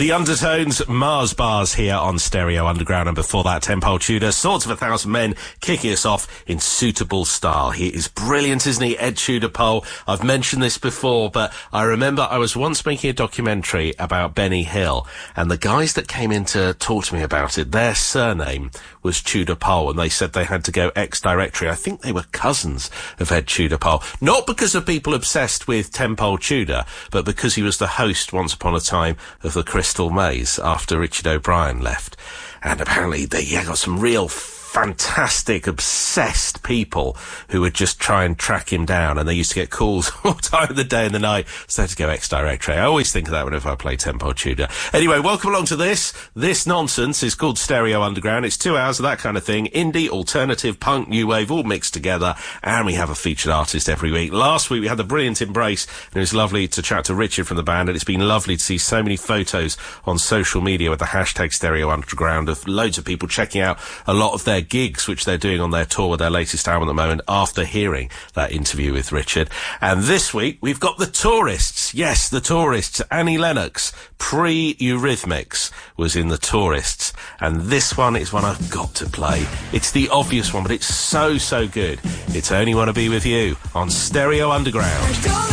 The Undertones, Mars Bars here on Stereo Underground, and before that, Tenpole Tudor, Swords of a Thousand Men, kicking us off in suitable style. He is brilliant, isn't he, Ed Tudor Pole? I've mentioned this before, but I remember I was once making a documentary about Benny Hill, and the guys that came in to talk to me about it, their surname was Tudor Pole, and they said they had to go ex-directory. I think they were cousins of Ed Tudor Pole. Not because of people obsessed with Tenpole Tudor, but because he was the host once upon a time of the Crystal Maze after Richard O'Brien left. And apparently they got some real fantastic, obsessed people who would just try and track him down, and they used to get calls all time of the day and the night, so to go ex-directory. I always think of that whenever I play Tenpole Tudor. Anyway, welcome along to this. This nonsense is called Stereo Underground. It's 2 hours of that kind of thing. Indie, alternative, punk, new wave, all mixed together, and we have a featured artist every week. Last week we had the brilliant Embrace, and it was lovely to chat to Richard from the band, and it's been lovely to see so many photos on social media with the hashtag Stereo Underground of loads of people checking out a lot of their gigs which they're doing on their tour with their latest album at the moment after hearing that interview with Richard. And this week we've got the Tourists. Yes, the Tourists. Annie Lennox, pre-Eurythmics, was in the Tourists, and this one is one I've got to play. It's the obvious one, but it's so good. It's Only Want to Be With You on Stereo Underground.